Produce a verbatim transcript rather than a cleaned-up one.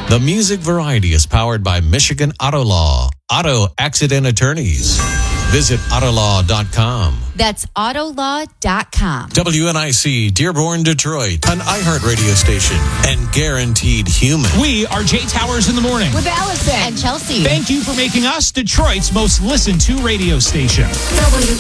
The Music Variety is powered by Michigan Auto Law, Auto Accident Attorneys. Visit autolaw dot com. That's autolaw dot com. W N I C, Dearborn, Detroit, an iHeart radio station, and Guaranteed Human. We are Jay Towers in the morning. With Allison and Chelsea. Thank you for making us Detroit's most listened to radio station. W